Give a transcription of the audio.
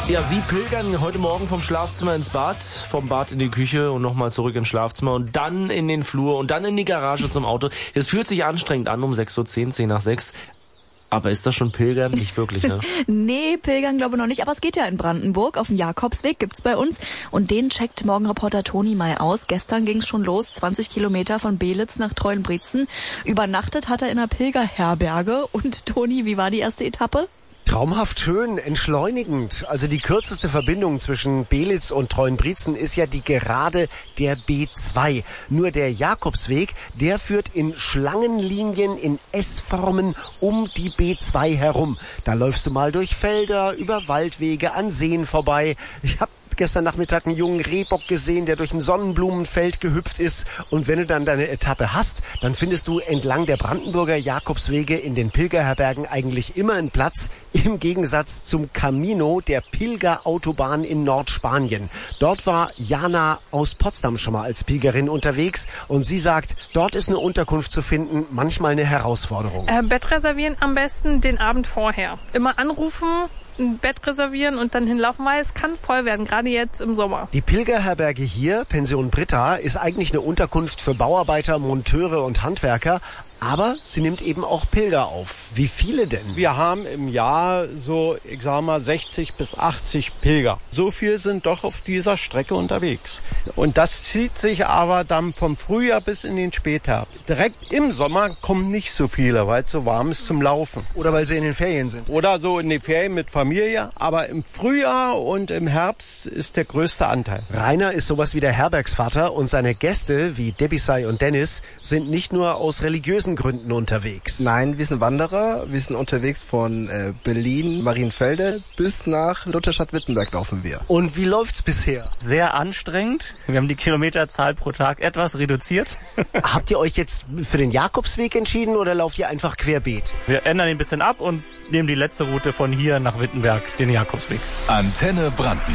Ja, Sie pilgern heute Morgen vom Schlafzimmer ins Bad, vom Bad in die Küche und nochmal zurück ins Schlafzimmer und dann in den Flur und dann in die Garage zum Auto. Das fühlt sich anstrengend an um 6:10 Uhr, 10 nach 6. Aber ist das schon Pilgern? Nicht wirklich, ne? Nee, Pilgern glaube ich noch nicht, aber es geht ja in Brandenburg. Auf dem Jakobsweg gibt's bei uns und den checkt Morgenreporter Toni mal aus. Gestern ging's schon los, 20 Kilometer von Belitz nach Treuenbrietzen. Übernachtet hat er in einer Pilgerherberge. Und Toni, wie war die erste Etappe? Traumhaft schön, entschleunigend. Also die kürzeste Verbindung zwischen Belitz und Treuenbrietzen ist ja die Gerade der B2. Nur der Jakobsweg, der führt in Schlangenlinien in S-Formen um die B2 herum. Da läufst du mal durch Felder, über Waldwege, an Seen vorbei. Ich habe gestern Nachmittag einen jungen Rehbock gesehen, der durch ein Sonnenblumenfeld gehüpft ist. Und wenn du dann deine Etappe hast, dann findest du entlang der Brandenburger Jakobswege in den Pilgerherbergen eigentlich immer einen Platz, im Gegensatz zum Camino, der Pilgerautobahn in Nordspanien. Dort war Jana aus Potsdam schon mal als Pilgerin unterwegs und sie sagt, dort ist eine Unterkunft zu finden, manchmal eine Herausforderung. Bett reservieren am besten den Abend vorher. Immer anrufen, ein Bett reservieren und dann hinlaufen, weil es kann voll werden, gerade jetzt im Sommer. Die Pilgerherberge hier, Pension Britta, ist eigentlich eine Unterkunft für Bauarbeiter, Monteure und Handwerker. Aber sie nimmt eben auch Pilger auf. Wie viele denn? Wir haben im Jahr so, ich sag mal, 60 bis 80 Pilger. So viel sind doch auf dieser Strecke unterwegs. Und das zieht sich aber dann vom Frühjahr bis in den Spätherbst. Direkt im Sommer kommen nicht so viele, weil es so warm ist zum Laufen. Oder weil sie in den Ferien sind. Oder so in den Ferien mit Familie. Aber im Frühjahr und im Herbst ist der größte Anteil. Rainer ist sowas wie der Herbergsvater und seine Gäste, wie Debisay und Dennis, sind nicht nur aus religiösen Gründen unterwegs. Nein, wir sind Wanderer. Wir sind unterwegs von Berlin, Marienfelde bis nach Lutherstadt-Wittenberg laufen wir. Und wie läuft's bisher? Sehr anstrengend. Wir haben die Kilometerzahl pro Tag etwas reduziert. Habt ihr euch jetzt für den Jakobsweg entschieden oder lauft ihr einfach querbeet? Wir ändern ihn ein bisschen ab und nehmen die letzte Route von hier nach Wittenberg, den Jakobsweg. Antenne Brandenburg.